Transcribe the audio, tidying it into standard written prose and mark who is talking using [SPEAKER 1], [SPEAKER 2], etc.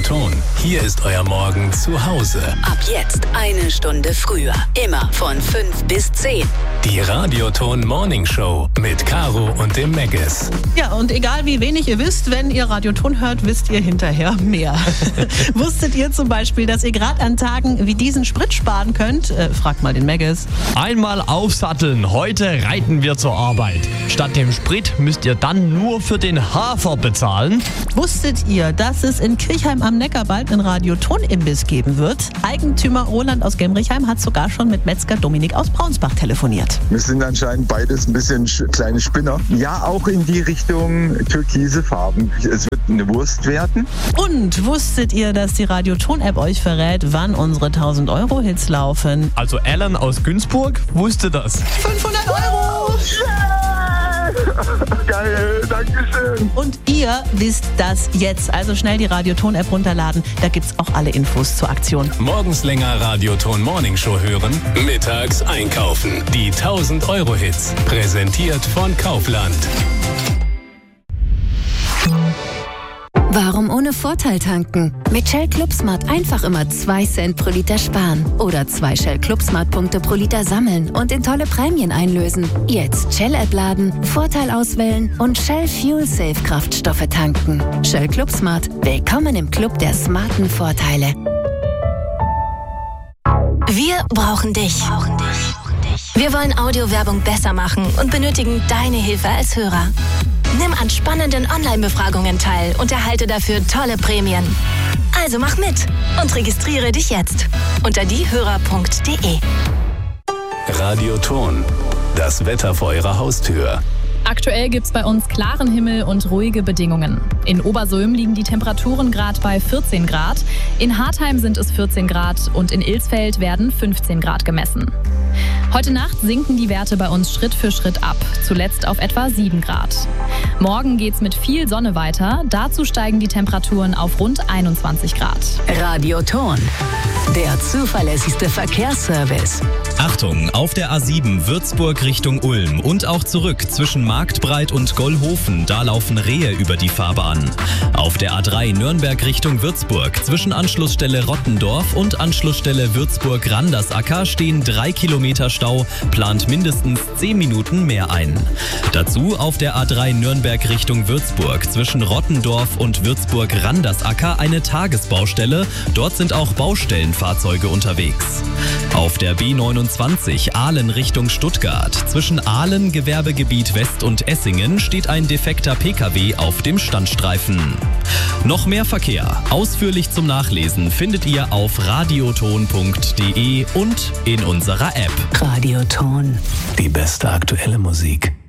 [SPEAKER 1] Radioton. Hier ist euer Morgen zu Hause.
[SPEAKER 2] Ab jetzt 1 Stunde früher. Immer von 5 bis 10.
[SPEAKER 1] Die Radioton Morning Show mit Caro und dem Megas.
[SPEAKER 3] Ja, und egal wie wenig ihr wisst, wenn ihr Radioton hört, wisst ihr hinterher mehr. Wusstet ihr zum Beispiel, dass ihr gerade an Tagen wie diesen Sprit sparen könnt? Fragt mal den Megas.
[SPEAKER 4] Einmal aufsatteln, heute reiten wir zur Arbeit. Statt dem Sprit müsst ihr dann nur für den Hafer bezahlen.
[SPEAKER 3] Wusstet ihr, dass es in Kirchheim am Neckar bald einen Radioton-Imbiss geben wird? Eigentümer Roland aus Gemrichheim hat sogar schon mit Metzger Dominik aus Braunsbach telefoniert.
[SPEAKER 5] Wir sind anscheinend beides ein bisschen kleine Spinner. Ja, auch in die Richtung türkise Farben. Es wird eine Wurst werden.
[SPEAKER 3] Und wusstet ihr, dass die Radioton-App euch verrät, wann unsere 1000-Euro-Hits laufen?
[SPEAKER 4] Also Alan aus Günzburg wusste das.
[SPEAKER 3] 500 Euro!
[SPEAKER 5] Geil, Dankeschön.
[SPEAKER 3] Und ihr wisst das jetzt. Also schnell die Radioton-App runterladen. Da gibt's auch alle Infos zur Aktion.
[SPEAKER 1] Morgens länger Radioton Morning Show hören, mittags einkaufen. Die 1000-Euro-Hits. Präsentiert von Kaufland.
[SPEAKER 6] Warum ohne Vorteil tanken? Mit Shell ClubSmart einfach immer 2 Cent pro Liter sparen. Oder 2 Shell ClubSmart-Punkte pro Liter sammeln und in tolle Prämien einlösen. Jetzt Shell-App laden, Vorteil auswählen und Shell Fuel Safe Kraftstoffe tanken. Shell ClubSmart. Willkommen im Club der smarten Vorteile.
[SPEAKER 7] Wir brauchen dich. Wir wollen Audiowerbung besser machen und benötigen deine Hilfe als Hörer. Nimm an spannenden Online-Befragungen teil und erhalte dafür tolle Prämien. Also mach mit und registriere dich jetzt unter diehörer.de.
[SPEAKER 1] Radioton. Das Wetter vor eurer Haustür.
[SPEAKER 8] Aktuell gibt's bei uns klaren Himmel und ruhige Bedingungen. In Obersulm liegen die Temperaturen gerade bei 14 Grad, in Hartheim sind es 14 Grad und in Ilsfeld werden 15 Grad gemessen. Heute Nacht sinken die Werte bei uns Schritt für Schritt ab, zuletzt auf etwa 7 Grad. Morgen geht's mit viel Sonne weiter, dazu steigen die Temperaturen auf rund 21 Grad.
[SPEAKER 2] Radioton. Der zuverlässigste Verkehrsservice.
[SPEAKER 9] Achtung, auf der A7 Würzburg Richtung Ulm und auch zurück zwischen Marktbreit und Gollhofen, da laufen Rehe über die Fahrbahn. Auf der A3 Nürnberg Richtung Würzburg zwischen Anschlussstelle Rottendorf und Anschlussstelle Würzburg-Randersacker stehen 3 Kilometer Stau, plant mindestens 10 Minuten mehr ein. Dazu auf der A3 Nürnberg Richtung Würzburg zwischen Rottendorf und Würzburg-Randersacker eine Tagesbaustelle, dort sind auch Baustellenfahrzeuge unterwegs. Auf der B29 Ahlen Richtung Stuttgart zwischen Ahlen, Gewerbegebiet West und Essingen steht ein defekter Pkw auf dem Standstreifen. Noch mehr Verkehr, ausführlich zum Nachlesen, findet ihr auf radioton.de und in unserer App.
[SPEAKER 2] Radioton.
[SPEAKER 1] Die beste aktuelle Musik.